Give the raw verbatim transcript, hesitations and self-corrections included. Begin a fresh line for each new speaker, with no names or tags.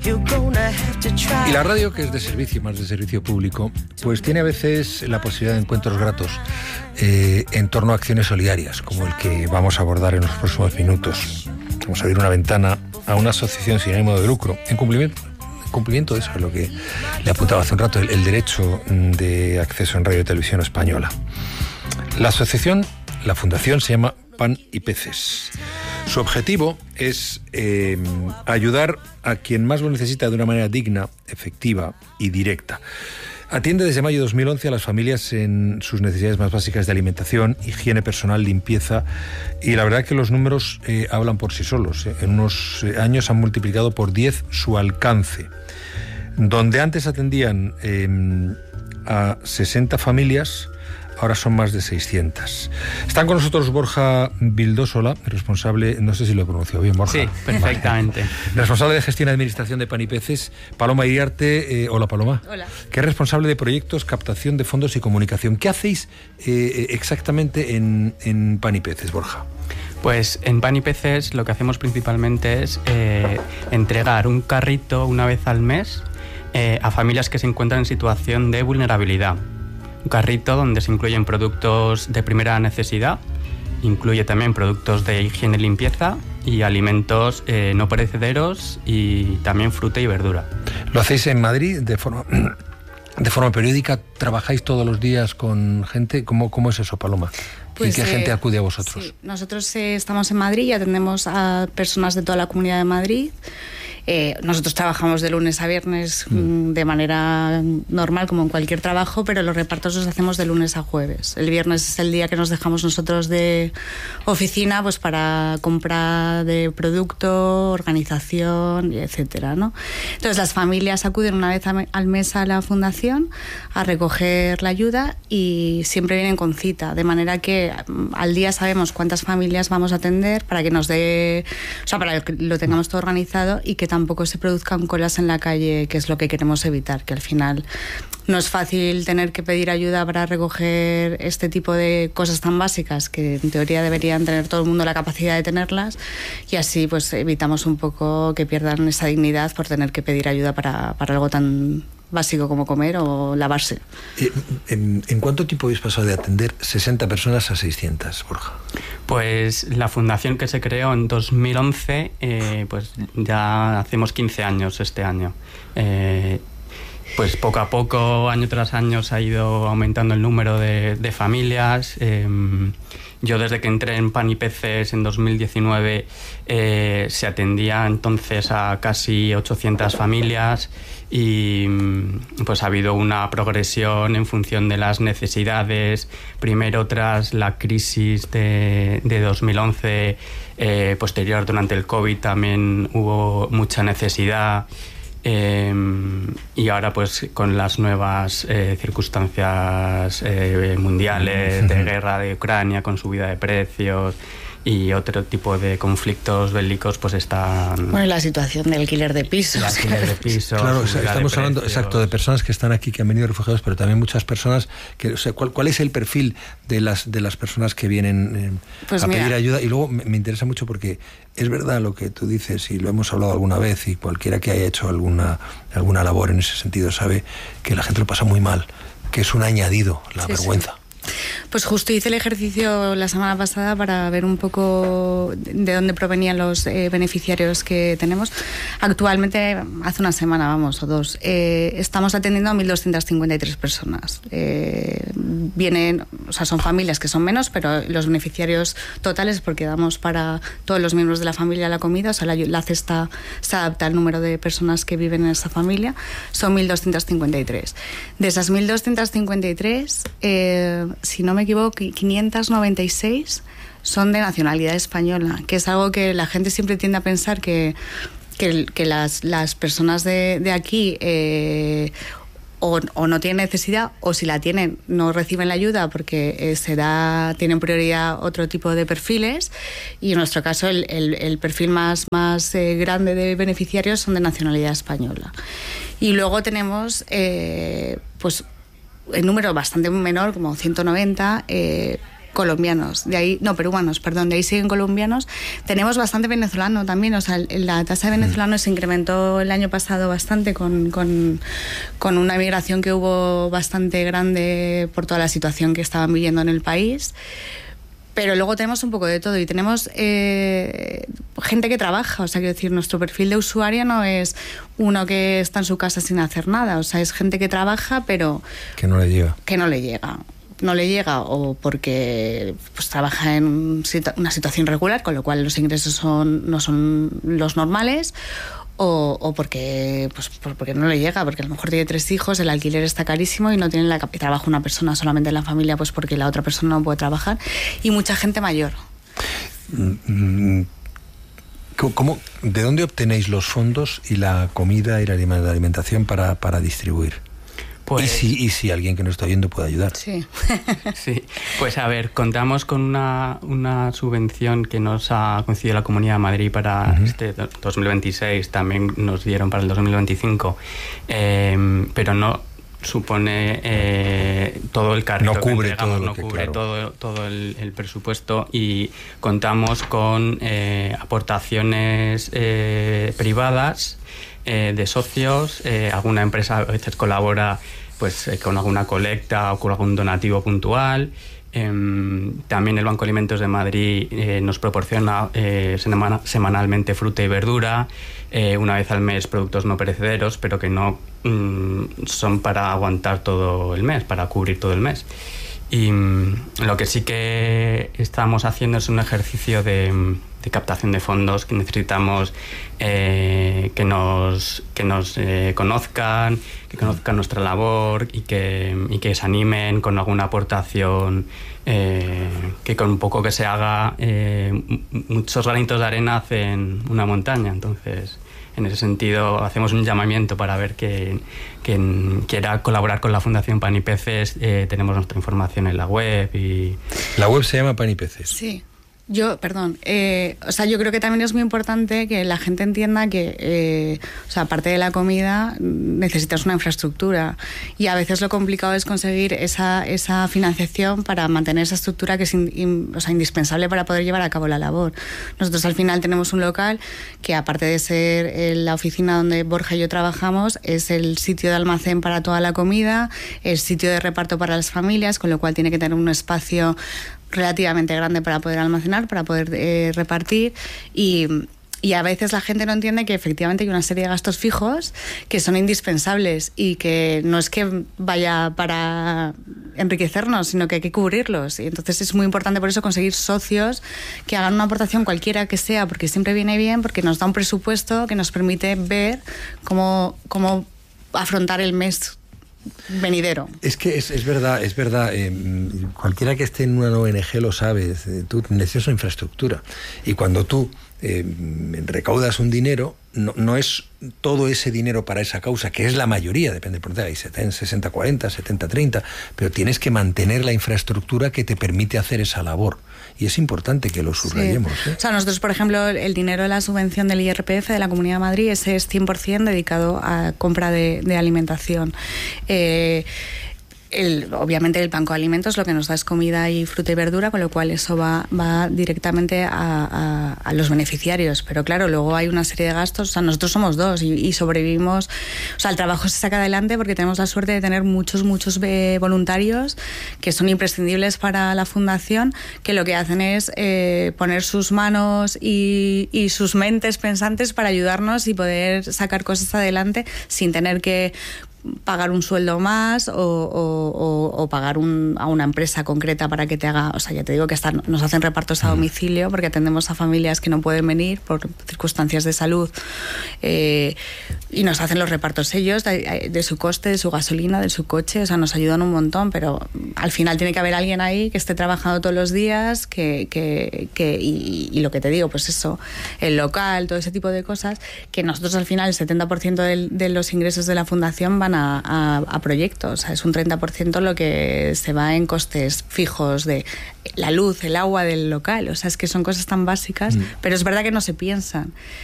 Y la radio, que es de servicio, más de servicio público, pues tiene a veces la posibilidad de encuentros gratos eh, en torno a acciones solidarias, como el que vamos a abordar en los próximos minutos. Vamos a abrir una ventana a una asociación sin ánimo de lucro, en cumplimiento, en cumplimiento de eso, es lo que le apuntaba hace un rato, el, el derecho de acceso en radio y televisión española. La asociación, la fundación, se llama Pan y Peces. Su objetivo es eh, ayudar a quien más lo necesita de una manera digna, efectiva y directa. Atiende desde mayo de dos mil once a las familias en sus necesidades más básicas de alimentación, higiene personal, limpieza, y la verdad que los números eh, hablan por sí solos. En unos años han multiplicado por diez su alcance. Donde antes atendían eh, a sesenta familias, ahora son más de seiscientas. Están con nosotros Borja Vildósola, responsable, no sé si lo he pronunciado bien, Borja.
Sí, perfectamente.
Vale. Responsable de gestión y administración de Pan y Peces. Paloma Iriarte, eh, hola Paloma.
Hola.
Que es responsable de proyectos, captación de fondos y comunicación. ¿Qué hacéis eh, exactamente en, en Pan y Peces, Borja?
Pues en Pan y Peces lo que hacemos principalmente es eh, entregar un carrito una vez al mes eh, a familias que se encuentran en situación de vulnerabilidad. Un carrito donde se incluyen productos de primera necesidad, incluye también productos de higiene y limpieza y alimentos eh, no perecederos y también fruta y verdura.
¿Lo hacéis en Madrid de forma, de forma periódica? ¿Trabajáis todos los días con gente? ¿Cómo, cómo es eso, Paloma?
Pues,
¿Y qué
eh,
gente acude a vosotros?
Sí, nosotros eh, estamos en Madrid y atendemos a personas de toda la Comunidad de Madrid. Eh, nosotros trabajamos de lunes a viernes mm. de manera normal, como en cualquier trabajo, pero los repartos los hacemos de lunes a jueves. El viernes es el día que nos dejamos nosotros de oficina, pues para compra de producto, organización, etcétera, ¿no? Entonces las familias acuden una vez al mes a la fundación a recoger la ayuda y siempre vienen con cita, de manera que al día sabemos cuántas familias vamos a atender para que nos dé, o sea, para que lo tengamos todo organizado y que tampoco se produzcan colas en la calle, que es lo que queremos evitar, que al final no es fácil tener que pedir ayuda para recoger este tipo de cosas tan básicas que en teoría deberían tener todo el mundo la capacidad de tenerlas, y así pues evitamos un poco que pierdan esa dignidad por tener que pedir ayuda para, para algo tan básico como comer o lavarse.
¿En, en cuánto tiempo habéis pasado de atender sesenta personas a seiscientas, Borja?
Pues la fundación, que se creó en dos mil once, eh, pues ya hacemos quince años este año. Eh, pues poco a poco, año tras año, se ha ido aumentando el número de, de familias. Eh, yo desde que entré en Pan y Peces en dos mil diecinueve eh, se atendía entonces a casi ochocientas familias. Y pues ha habido una progresión en función de las necesidades. Primero, tras la crisis de, de dos mil once, eh, posterior durante el COVID también hubo mucha necesidad. Eh, y ahora pues con las nuevas eh, circunstancias eh, mundiales de guerra de Ucrania, con subida de precios y otro tipo de conflictos bélicos, pues están...
Bueno, la situación de alquiler de pisos.
El alquiler de pisos.
Claro, estamos hablando, exacto, de personas que están aquí, que han venido refugiados, pero también muchas personas que, o sea, ¿cuál, cuál es el perfil de las de las personas que vienen eh,
pues
a
mira,
pedir ayuda? Y luego me, me interesa mucho porque es verdad lo que tú dices, y lo hemos hablado alguna vez, y cualquiera que haya hecho alguna alguna labor en ese sentido sabe que la gente lo pasa muy mal, que es un añadido, la sí, vergüenza. Sí.
Pues justo hice el ejercicio la semana pasada para ver un poco de dónde provenían los eh, beneficiarios que tenemos. Actualmente, hace una semana, vamos, o dos, eh, estamos atendiendo a mil doscientas cincuenta y tres personas. Eh, vienen, o sea, son familias que son menos, pero los beneficiarios totales, porque damos para todos los miembros de la familia la comida, o sea, la, la cesta se adapta al número de personas que viven en esa familia, son mil doscientas cincuenta y tres. De esas mil doscientas cincuenta y tres, eh, si no me equivoco, quinientas noventa y seis son de nacionalidad española, que es algo que la gente siempre tiende a pensar que, que, que las, las personas de, de aquí eh, o, o no tienen necesidad, o si la tienen no reciben la ayuda porque eh, se da, tienen prioridad otro tipo de perfiles, y en nuestro caso el, el, el perfil más, más eh, grande de beneficiarios son de nacionalidad española. Y luego tenemos eh, pues el número bastante menor, como ciento noventa, eh, colombianos, de ahí, no, peruanos, perdón, de ahí siguen colombianos. Tenemos bastante venezolano también, o sea, la tasa de venezolanos se incrementó el año pasado bastante con, con, con una migración que hubo bastante grande por toda la situación que estaban viviendo en el país. Pero luego tenemos un poco de todo y tenemos eh, gente que trabaja, o sea, quiero decir, nuestro perfil de usuario no es uno que está en su casa sin hacer nada, o sea, es gente que trabaja, pero...
Que no le llega.
Que no le llega. No le llega o porque pues trabaja en una situación regular, con lo cual los ingresos son, no son los normales, o, o porque pues porque no le llega, porque a lo mejor tiene tres hijos, el alquiler está carísimo y no tiene la y trabaja una persona solamente en la familia, pues porque la otra persona no puede trabajar, y mucha gente mayor.
¿Cómo, ¿De dónde obtenéis los fondos y la comida y la alimentación para, para distribuir? Pues, ¿Y, si, y si alguien que nos está viendo puede ayudar.
Sí.
Sí. Pues a ver, contamos con una, una subvención que nos ha concedido la Comunidad de Madrid para uh-huh. este dos mil veintiséis, también nos dieron para el dos mil veinticinco, eh, pero no supone eh, todo el carrito
no cubre
que entregamos,
todo
no
que,
cubre
claro.
todo, todo el, el presupuesto, y contamos con eh, aportaciones eh, privadas, Eh, de socios, eh, alguna empresa a veces colabora pues eh, con alguna colecta o con algún donativo puntual. Eh, también el Banco Alimentos de Madrid eh, nos proporciona eh, semana, semanalmente fruta y verdura, eh, una vez al mes productos no perecederos, pero que no mm, son para aguantar todo el mes, para cubrir todo el mes. Y mm, lo que sí que estamos haciendo es un ejercicio de, de captación de fondos, que necesitamos eh, que nos, que nos eh, conozcan, que conozcan nuestra labor y que, y que se animen con alguna aportación, eh, que con un poco que se haga, eh, muchos granitos de arena hacen una montaña. Entonces, en ese sentido, hacemos un llamamiento para ver que quien quiera colaborar con la Fundación Pan y Peces. Eh, tenemos nuestra información en la web. Y
¿La web se llama Pan y Peces?
Sí. Yo, perdón, eh, o sea, yo creo que también es muy importante que la gente entienda que, eh, o sea, aparte de la comida, necesitas una infraestructura, y a veces lo complicado es conseguir esa, esa financiación para mantener esa estructura que es in, in, o sea, indispensable para poder llevar a cabo la labor. Nosotros al final tenemos un local que, aparte de ser eh, la oficina donde Borja y yo trabajamos, es el sitio de almacén para toda la comida, el sitio de reparto para las familias, con lo cual tiene que tener un espacio relativamente grande para poder almacenar, para poder eh, repartir, y, y a veces la gente no entiende que efectivamente hay una serie de gastos fijos que son indispensables y que no es que vaya para enriquecernos, sino que hay que cubrirlos, y entonces es muy importante por eso conseguir socios que hagan una aportación cualquiera que sea, porque siempre viene bien, porque nos da un presupuesto que nos permite ver cómo, cómo afrontar el mes venidero.
Es que es, es verdad, es verdad. Eh, cualquiera que esté en una O N G lo sabe. Eh, tú necesitas una infraestructura. Y cuando tú eh, recaudas un dinero, no, no es todo ese dinero para esa causa, que es la mayoría, depende por ahí, sesenta cuarenta, setenta treinta, pero tienes que mantener la infraestructura que te permite hacer esa labor. Y es importante que lo subrayemos.
Sí.
¿eh?
O sea, nosotros, por ejemplo, el dinero de la subvención del I R P F de la Comunidad de Madrid, ese es cien por ciento dedicado a compra de, de alimentación. Eh, El, obviamente el banco de alimentos lo que nos da es comida y fruta y verdura, con lo cual eso va, va directamente a, a, a los beneficiarios, pero claro, luego hay una serie de gastos. O sea, nosotros somos dos y, y sobrevivimos, o sea, el trabajo se saca adelante porque tenemos la suerte de tener muchos, muchos eh, voluntarios que son imprescindibles para la fundación, que lo que hacen es eh, poner sus manos y, y sus mentes pensantes para ayudarnos y poder sacar cosas adelante sin tener que pagar un sueldo más o, o, o, o pagar un, a una empresa concreta para que te haga, o sea, ya te digo que están, nos hacen repartos a domicilio porque atendemos a familias que no pueden venir por circunstancias de salud, eh, y nos hacen los repartos ellos de, de su coste, de su gasolina, de su coche. O sea, nos ayudan un montón, pero al final tiene que haber alguien ahí que esté trabajando todos los días, que, que, que y, y lo que te digo, pues eso, el local, todo ese tipo de cosas, que nosotros al final el setenta por ciento de, de los ingresos de la fundación van A, a, a proyectos. O sea, es un treinta por ciento lo que se va en costes fijos de la luz, el agua del local. O sea, es que son cosas tan básicas, mm. pero es verdad que no se piensan.